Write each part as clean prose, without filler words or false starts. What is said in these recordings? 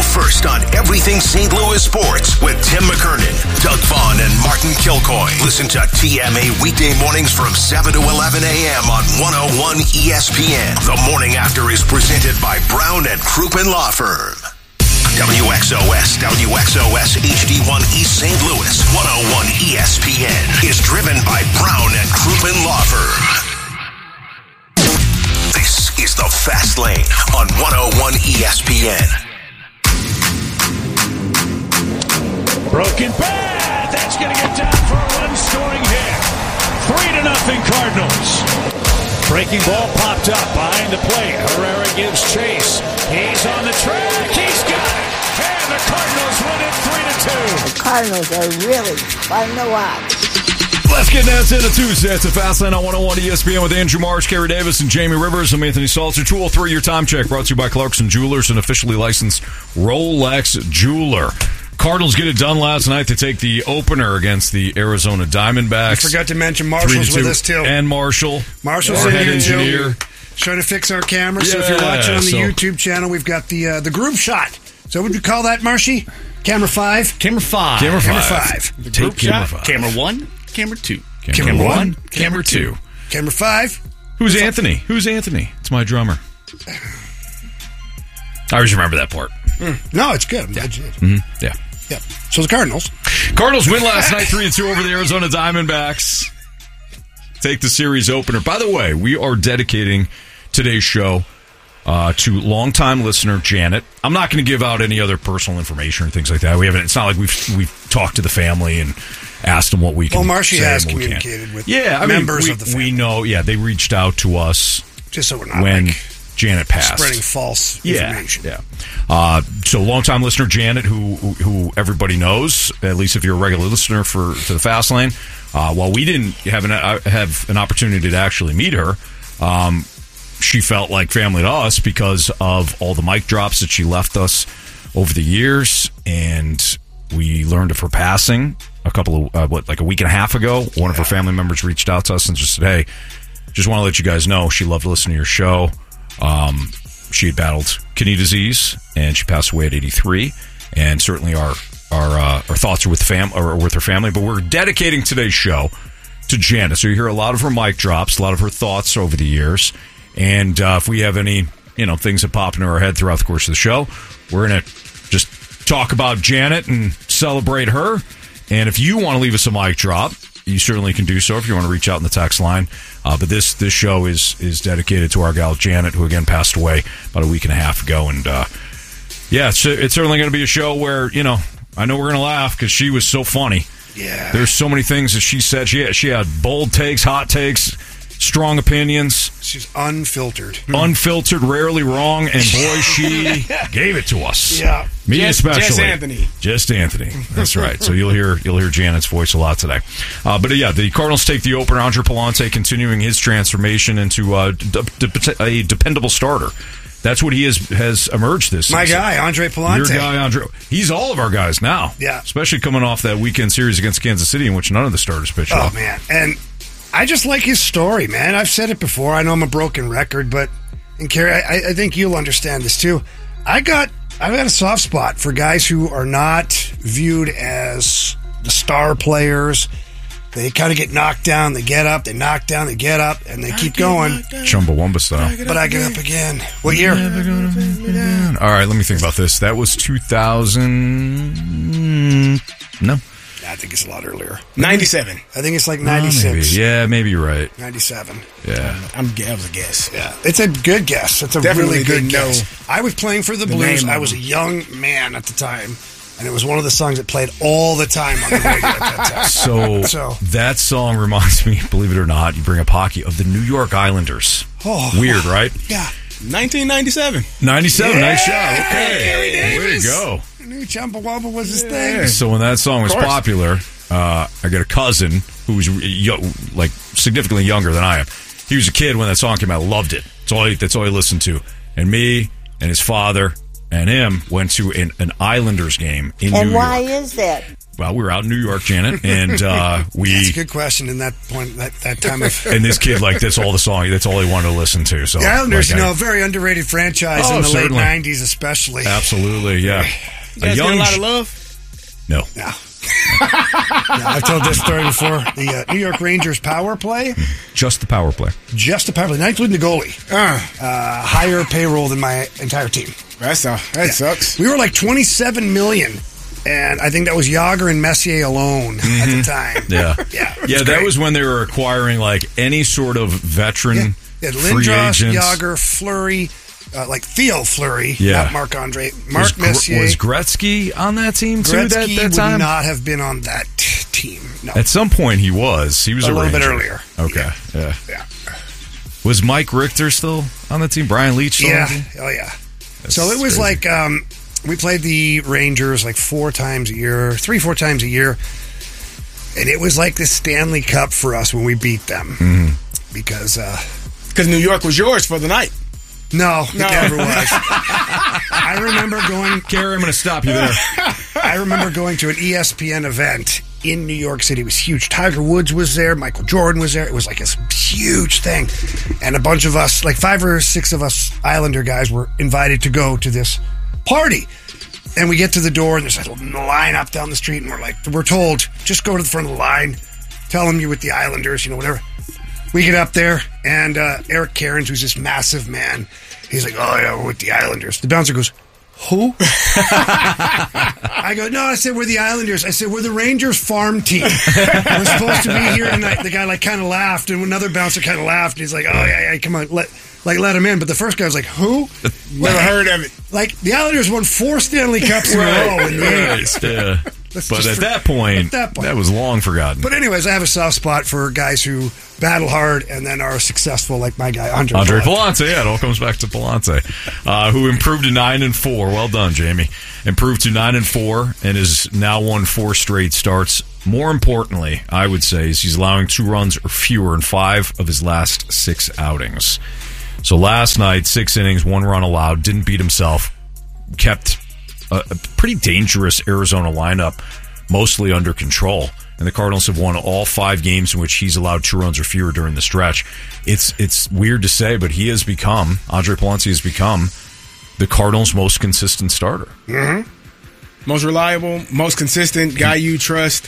first on everything St. Louis sports with Tim McKernan, Doug Vaughn, and Martin Kilcoy. Listen to TMA weekday mornings from 7 to 11 a.m. on 101 ESPN. The Morning After is presented by Brown and Crouppen Law Firm. WXOS HD1 East St. Louis 101 ESPN is driven by Brown and Crouppen Law Firm. This is the Fast Lane on 101 ESPN. Broken bat. That's going to get down for a run-scoring hit. 3-0 Cardinals. Breaking ball popped up behind the plate. Herrera gives chase. He's on the track. He's got it. And the Cardinals win it 3-2. The Cardinals are really fun to watch. Let's get into it Tuesday. It's a Fast Lane on 101 ESPN with Andrew Marsh, Kerry Davis, and Jamie Rivers. I'm Anthony Salter. 203, your time check brought to you by Clarkson Jewelers, an officially licensed Rolex jeweler. Cardinals get it done last night to take the opener against the Arizona Diamondbacks. I forgot to mention Marshall's with us, too. And Marshall's our head in engineer. Trying to fix our camera. So if you're watching on the YouTube channel, we've got the group shot. So what would you call that, Marshy? Camera 5? Camera 5. Camera 5. Camera 5. The group shot. Camera 5. Camera 1. Camera 2. Camera 1. Camera Camera 2. Camera 5. Who's Anthony? Who's Anthony? It's my drummer. I always remember that part. No, it's good. I'm glad you did. Mm-hmm. Yeah. Yep. So the Cardinals. Cardinals win last night 3-2 over the Arizona Diamondbacks. Take the series opener. By the way, we are dedicating today's show to longtime listener Janet. I'm not going to give out any other personal information or things like that. We haven't. It's not like we've talked to the family and asked them what we can. Well, Marshy say has and what we communicated with members of the family. We know. Yeah, they reached out to us just so we're not when Janet passed, spreading false information. Yeah. So longtime listener Janet, who everybody knows, at least if you're a regular listener to the Fast Lane. While we didn't have an opportunity to actually meet her, she felt like family to us because of all the mic drops that she left us over the years, and we learned of her passing a couple of a week and a half ago. One of her family members reached out to us and just said, "Hey, just want to let you guys know she loved listening to your show." She had battled kidney disease, and she passed away at 83. And certainly our thoughts are with her family. But we're dedicating today's show to Janet. So you hear a lot of her mic drops, a lot of her thoughts over the years. And if we have any things that pop into our head throughout the course of the show, we're going to just talk about Janet and celebrate her. And if you want to leave us a mic drop, you certainly can do so if you want to reach out in the text line. But this show is dedicated to our gal Janet, who again passed away about a week and a half ago. And it's certainly going to be a show where I know we're going to laugh because she was so funny. Yeah, there's so many things that she said. She had bold takes, hot takes, strong opinions. She's unfiltered, rarely wrong, and boy, she gave it to us. Yeah, me especially. Just Anthony. That's right. So you'll hear Janet's voice a lot today. But the Cardinals take the opener. Andre Pallante continuing his transformation into a dependable starter. That's what he has emerged this My season. guy, Andre Pallante. Your guy, Andre. He's all of our guys now. Yeah. Especially coming off that weekend series against Kansas City in which none of the starters pitched well. Oh, man. And I just like his story, man. I've said it before. I know I'm a broken record, but, and Kerry, I think you'll understand this too. I've got a soft spot for guys who are not viewed as the star players. They kind of get knocked down, they get up, they knock down, they get up, and they keep going. Chumbawamba style. But I get up again. What year? All right, let me think about this. That was 2000. No. I think it's a lot earlier. 97. I think it's like 96. Maybe you're right. 97. Yeah. That was a guess. Yeah. It's a good guess. It's a Definitely really good didn't guess. know I was playing for the Blues. I was a young man at the time, and it was one of the songs that played all the time on the radio at that time. So that song reminds me, believe it or not, you bring up hockey, of the New York Islanders. Oh. Weird, right? Yeah. 1997. 97, Yeah. Nice shot. Okay. Gary Davis. Way to go. I knew Chumbawamba was his thing. So when that song was popular, I got a cousin who was significantly younger than I am. He was a kid when that song came out, loved it. That's all he listened to. And me and his father and him went to an Islanders game in New York. And why is that? Well, we were out in New York, Janet, and we. That's a good question in that point, that time of. And this kid, that's all the song. That's all he wanted to listen to. So the Islanders, very underrated franchise in the certainly. late '90s, especially. Absolutely, yeah. You guys get a lot of love? No. I've told this story before. The New York Rangers power play. Just the power play. Just the power play, not including the goalie. Higher payroll than my entire team. That sucks. We were like $27 million. And I think that was Jágr and Messier alone at the time. Yeah. Yeah, that was when they were acquiring any sort of veteran free Lindros, agents. Jágr, Fleury, like Theo Fleury, not Marc-Andre. Was Messier. Was Gretzky on that team too? Gretzky that time? would not have been on that team. No. At some point he was. He was a little Ranger. bit earlier. Okay. Yeah. Was Mike Richter still on the team? Brian Leetch still on the team? Oh, yeah. So it was crazy. We played the Rangers 4 times a year, 3-4 times a year. And it was like the Stanley Cup for us when we beat them. Mm-hmm. Because New York was yours for the night. No, it never was. I remember going... Gary, I'm going to stop you there. I remember going to an ESPN event in New York City. It was huge. Tiger Woods was there. Michael Jordan was there. It was like this huge thing. And a bunch of us, 5 or 6 of us Islander guys were invited to go to this party. And we get to the door, and there's a line up down the street, and we're told, just go to the front of the line, tell them you're with the Islanders, whatever. We get up there, and Eric Cairns, who's this massive man, he's like, oh, yeah, we're with the Islanders. The bouncer goes, who? I go, no, I said, we're the Islanders. I said, we're the Rangers farm team. We're supposed to be here tonight. The guy, kind of laughed, and another bouncer kind of laughed, and he's like, oh, yeah, come on, let him in. But the first guy was like, who? Never heard of it. The Islanders won 4 Stanley Cups in a row in the 80s. Yeah. But at that point, that was long forgotten. But anyways, I have a soft spot for guys who battle hard and then are successful, like my guy, Andre Palance. Yeah, it all comes back to Palance, who improved to 9-4. Well done, Jamie. Improved to 9-4 and has now won 4 straight starts. More importantly, I would say, is he's allowing 2 runs or fewer in 5 of his last 6 outings. So last night, 6 innings, 1 run allowed, didn't beat himself, kept a pretty dangerous Arizona lineup mostly under control. And the Cardinals have won all 5 games in which he's allowed 2 runs or fewer during the stretch. It's weird to say, but Andre Palance has become the Cardinals' most consistent starter. Mm-hmm. Most reliable, most consistent guy you trust.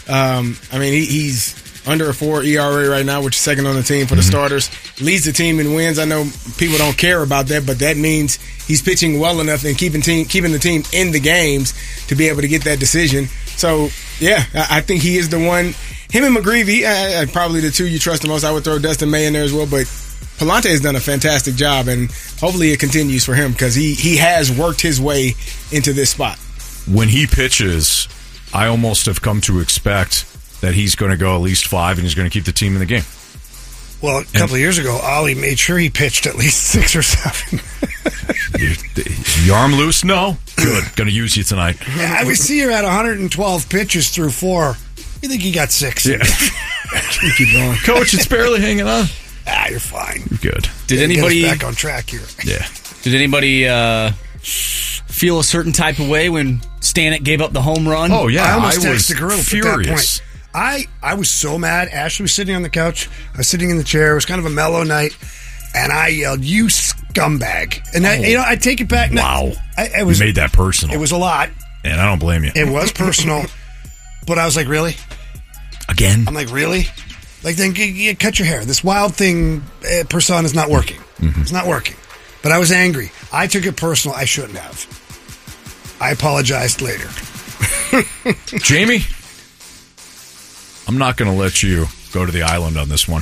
He's under a 4 ERA right now, which is second on the team for the starters. Leads the team in wins. I know people don't care about that, but that means he's pitching well enough and keeping the team in the games to be able to get that decision. So, yeah, I think he is the one. Him and McGreevy, probably the 2 you trust the most. I would throw Dustin May in there as well, but Palante has done a fantastic job, and hopefully it continues for him because he has worked his way into this spot. When he pitches, I almost have come to expect that he's going to go at least 5 and he's going to keep the team in the game. Well, a couple of years ago, Ollie made sure he pitched at least 6 or 7. Your arm loose? No. Good. Going to use you tonight. Yeah, we see you're at 112 pitches through 4. You think he got 6? Yeah. Keep going. Coach, it's barely hanging on. You're fine. You're good. Did anybody get us back on track here? Yeah. Did anybody feel a certain type of way when Stanek gave up the home run? Oh, yeah. I almost was texted the group furious. At that point. I was so mad. Ashley was sitting on the couch. I was sitting in the chair. It was kind of a mellow night. And I yelled, "You scumbag!" And I take it back. Wow. You made that personal. It was a lot. And I don't blame you. It was personal. But I was like, really? Again? I'm like, really? Then you cut your hair. This wild thing persona is not working. Mm-hmm. It's not working. But I was angry. I took it personal. I shouldn't have. I apologized later. Jamie, I'm not going to let you go to the island on this one.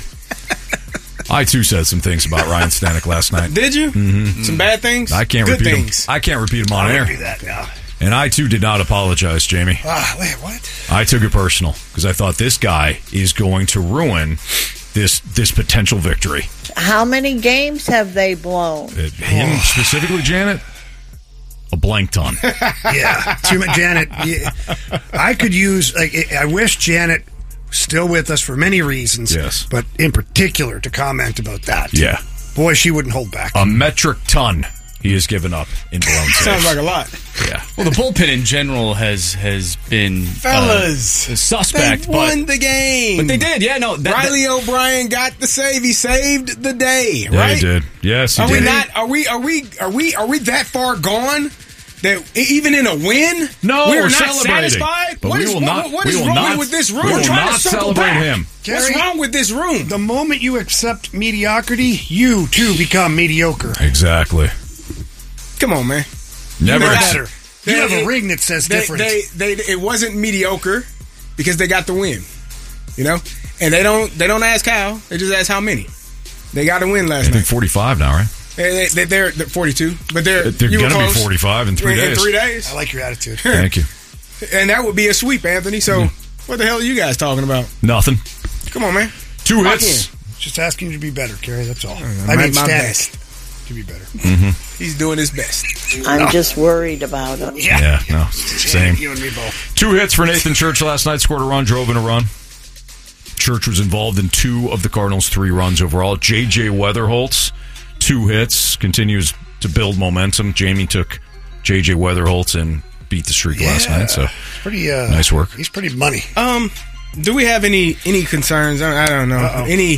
I, too, said some things about Ryan Stanek last night. Did you? Mm-hmm. Some bad things? I can't Good repeat things. them. I can't repeat them on air. Do that now. And I, too, did not apologize, Jamie. Wait, what? I took it personal because I thought this guy is going to ruin this potential victory. How many games have they blown? Him specifically, Janet? A blank ton. Yeah. Janet, I could use, I wish Janet was still with us for many reasons. Yes. But in particular to comment about that. Yeah. Boy, she wouldn't hold back. A metric ton he has given up in blown saves. Sounds like a lot. Yeah. Well, the bullpen in general has been suspect, they won the game. But they did, yeah. No, Riley O'Brien got the save. He saved the day. Yeah, right? he did. Yes, he Are did. we not? Are we that far gone? That even in a win, No, we're not celebrating. satisfied. But What we is will not. what we is will wrong not, with this room? We will We're trying not to circle celebrate back. him. What's Gary, wrong with this room? The moment you accept mediocrity, you too become mediocre. Exactly. Come on, man. Never. You know Better. You have a ring that says They, different. it wasn't mediocre because they got the win, you know. And they don't ask how. They just ask how many. They got a win last I think night. 45 now, right? They're 42, but they're They're going to be 45 in 3 days. In 3 days, I like your attitude. Thank you. and that would be a sweep, Anthony. So, what the hell are you guys talking about? Nothing. Come on, man. 2 Lock hits. Just asking you to be better, Kerry. That's all. I mean, my Stan, best. to be better. He's doing his best. I'm just worried about it. Yeah, no, same. You and me both. 2 hits for Nathan Church last night. Scored a run, drove in a run. Church was involved in 2 of the Cardinals' 3 runs overall. J.J. Weatherholtz, 2 hits, continues to build momentum. Jamie took J.J. Weatherholtz and beat the streak last night. So Pretty nice work. He's pretty money. Do we have any concerns? I don't know. Uh-oh. Any?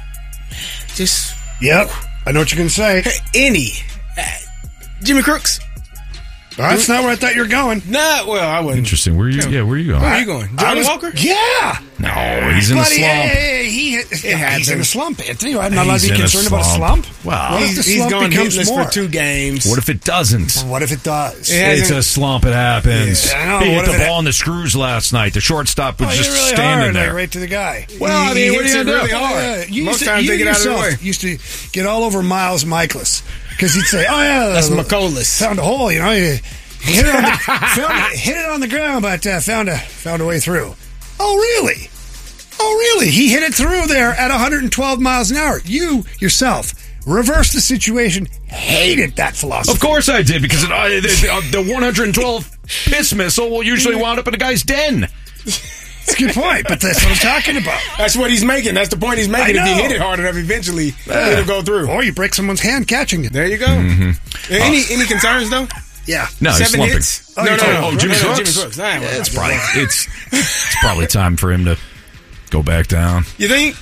Just Yep. I know what you're going to say. any? Jimmy Crooks? That's not where I thought you were going. Nah. Well, I wouldn't. Interesting. Where are you? Yeah, where are you going? Where are you going? Johnny Walker? Yeah. No, he's in a Buddy, slump. he's happens. in a slump, Anthony. I'm not allowed He's to be in a concerned about a slump. slump. Wow. What if the He's slump gone becomes hitless more? for 2 games. What if it doesn't? What if it does? Yeah. It's a slump. It happens. Yeah, I know. He What hit if the it- ball on the screws last night. The shortstop was Oh, just hit really standing hard, there. like, right to the guy. Well, I mean, what are hits you it going to really do? hard. You Most used times to, they you get out of the yourself way. used to get all over Miles Michaelis because he'd say, "Oh yeah, That's McColas. found a hole." You know, you hit it on the hit it on the ground, but found a way through. Oh really? Oh really? He hit it through there at 112 miles an hour. You yourself reversed the situation. Hated that philosophy. Of course I did, because the 112 piss missile will usually wound up in a guy's den. That's a good point, but that's what I'm talking about. That's what he's making. That's the point he's making. I If you know. hit it hard enough, eventually it'll go through. Or you break someone's hand catching it. There you go. Mm-hmm. Any concerns though? Yeah. No, he's 7 slumping. hits? Oh, No, you're no, talking- no. Oh, Jimmy No, Crooks? Jimmy Crooks. Nah, well, It's probably it's probably time for him to go back down. You think?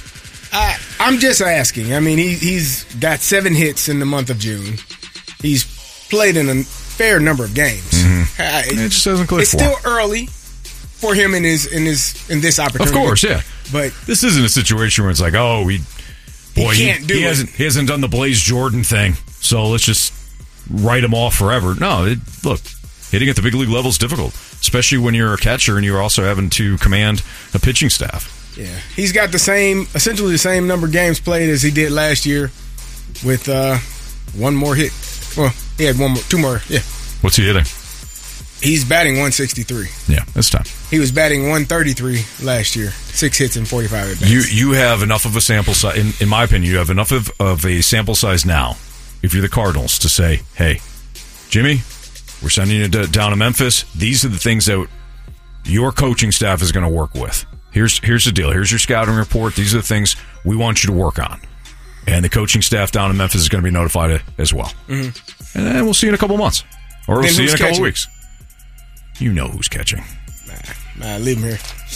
I'm just asking. I mean, he's got 7 hits in the month of June. He's played in a fair number of games. It just doesn't click It's for still him. early for him in this opportunity. Of course, yeah. But This isn't a situation where it's like, oh, he can't do it. He hasn't done the Blaze Jordan thing, so let's just write him off forever. No, look, hitting at the big league level is difficult, especially when you're a catcher and you're also having to command a pitching staff. yeah, he's got essentially the same number of games played as he did last year, with 1 more hit. Well, he had 2 more. Yeah, What's he hitting? he's batting 163. Yeah, this time. He was batting 133 last year. 6 hits and 45 at bats. You have enough of a sample size, in my opinion, you have enough of a sample size now, if you're the Cardinals, to say, hey, Jimmy, we're sending you down to Memphis. These are the things that your coaching staff is going to work with. Here's the deal. Here's your scouting report. These are the things we want you to work on. And the coaching staff down in Memphis is going to be notified as well. Mm-hmm. And then we'll see you in a couple months. Or we'll Then see you in who's a couple catching? weeks. You know who's catching. Nah, leave him here.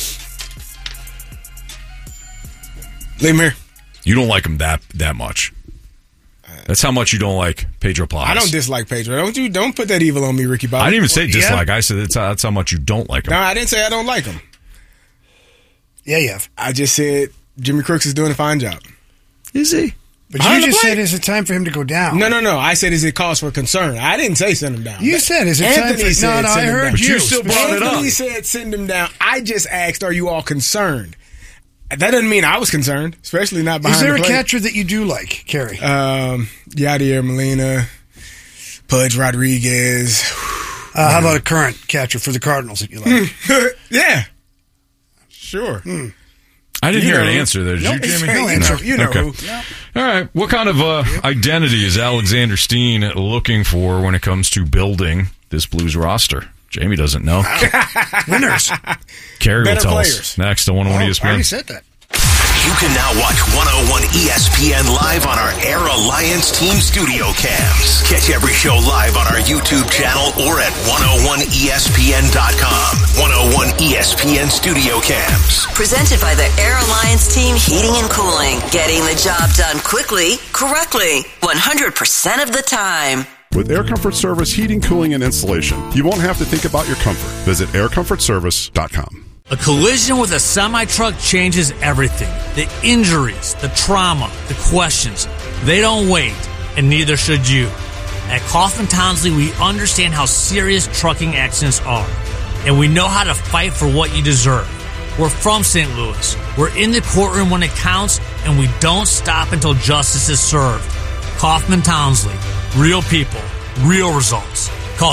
Leave him here. You don't like him that much. That's how much you don't like Pedro Paz. I don't dislike Pedro. Don't put that evil on me, Ricky Bobby. I didn't even say Yeah. dislike. I said that's how much you don't like him. No, I didn't say I don't like him. Yeah, you have. I just said Jimmy Crooks is doing a fine job. Is he? But On you the just plate. said, is it time for him to go down? No. I said, is it cause for concern? I didn't say send him down. You said, is it time Anthony for... said No, send I him heard down. But you. you still brought it up. Anthony said send him down. I just asked, are you all concerned? That doesn't mean I was concerned, especially not behind Is there the a plate. catcher that you do like, Kerry? Yadier Molina, Pudge Rodriguez. How about a current catcher for the Cardinals that you like? Yeah. Sure. I didn't You hear an know. answer there. Did Nope. you, Jimmy? No You answer. know, you know Okay. who. All right. What kind of identity is Alexander Steen looking for when it comes to building this Blues roster? Jamie doesn't know. Winners. Carrie will Better tell players. us next on 101 I already ESPN. said that. You can now watch 101 ESPN live on our Air Alliance Team Studio Cams. Catch every show live on our YouTube channel or at 101ESPN.com. 101 ESPN Studio Cams. Presented by the Air Alliance Team Heating and Cooling. Getting the job done quickly, correctly, 100% of the time. With Air Comfort Service heating, cooling, and installation, you won't have to think about your comfort. Visit aircomfortservice.com. A collision with a semi-truck changes everything. The injuries, the trauma, the questions. They don't wait, and neither should you. At Kaufman Townsley, we understand how serious trucking accidents are, and we know how to fight for what you deserve. We're from St. Louis. We're in the courtroom when it counts, and we don't stop until justice is served. Kaufman Townsley. Real people. Real results. Call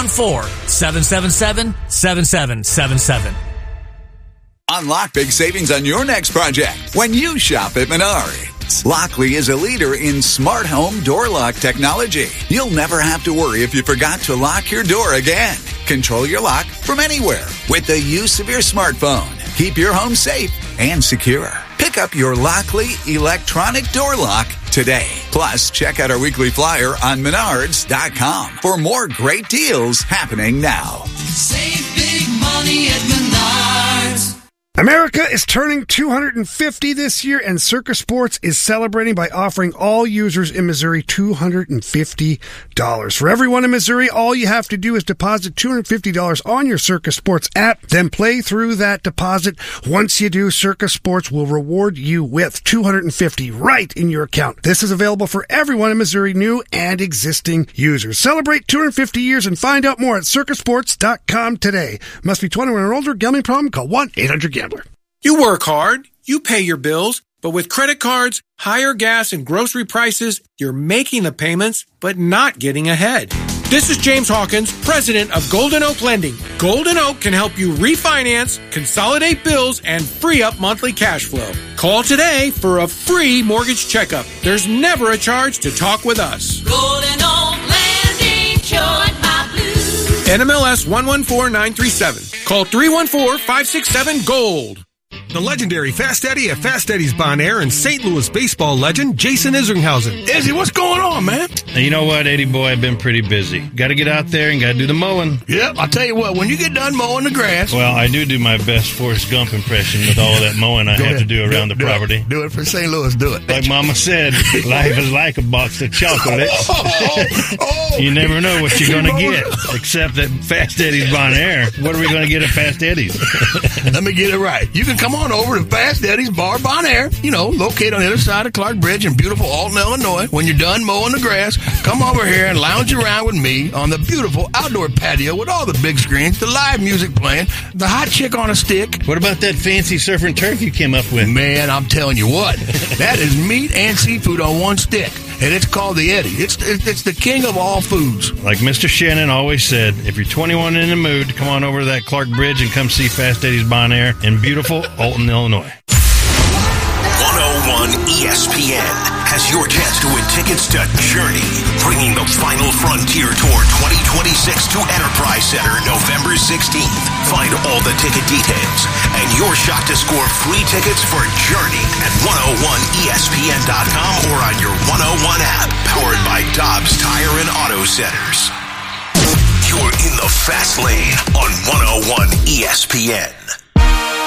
314-777-7777. Unlock big savings on your next project when you shop at Menards. Lockley is a leader in smart home door lock technology. You'll never have to worry if you forgot to lock your door again. Control your lock from anywhere with the use of your smartphone. Keep your home safe and secure. Pick up your Lockley electronic door lock today. Plus, check out our weekly flyer on Menards.com for more great deals happening now. Save big money at Menards. America is turning 250 this year, and Circa Sports is celebrating by offering all users in Missouri $250. For everyone in Missouri, all you have to do is deposit $250 on your Circa Sports app, then play through that deposit. Once you do, Circa Sports will reward you with $250 right in your account. This is available for everyone in Missouri, new and existing users. Celebrate 250 years and find out more at circasports.com today. Must be 21 or older. Gambling problem? Call 1-800-GAMBLER. You work hard, you pay your bills, but with credit cards, higher gas and grocery prices, you're making the payments, but not getting ahead. This is James Hawkins, president of Golden Oak Lending. Golden Oak can help you refinance, consolidate bills, and free up monthly cash flow. Call today for a free mortgage checkup. There's never a charge to talk with us. Golden Oak Lending, cured my blues. NMLS 114937. Call 314-567-GOLD. The legendary Fast Eddie at Fast Eddie's Bon Air and St. Louis baseball legend Jason Isringhausen. Izzy, what's going on, man? You know what, Eddie boy, I've been pretty busy. Got to get out there and got to do the mowing. Yep, I'll tell you what, when you get done mowing the grass... Well, I do my best Forrest Gump impression with all that mowing I have to do around the property. Do it for St. Louis, do it. Like Mama said, life is like a box of chocolates. You never know what you're going to get, except at Fast Eddie's Bon Air. What are we going to get at Fast Eddie's? Let me get it right. You can come on over to Fast Eddie's Bar Bon Air, located on the other side of Clark Bridge in beautiful Alton, Illinois. When you're done mowing the grass, come over here and lounge around with me on the beautiful outdoor patio with all the big screens, the live music playing, the hot chick on a stick. What about that fancy surf and turf you came up with? Man, I'm telling you what, that is meat and seafood on one stick. And it's called the Eddie. It's the king of all foods. Like Mr. Shannon always said, if you're 21 and in the mood, come on over to that Clark Bridge and come see Fast Eddie's Bon Air in beautiful Alton, Illinois. 101 ESPN has your chance to win tickets to Journey, bringing the final frontier tour 2026 to Enterprise Center November 16th. Find all the ticket details and your shot to score free tickets for Journey at 101ESPN.com or on your 101 app, powered by Dobbs Tire and Auto Centers. You're in the fast lane on 101 ESPN.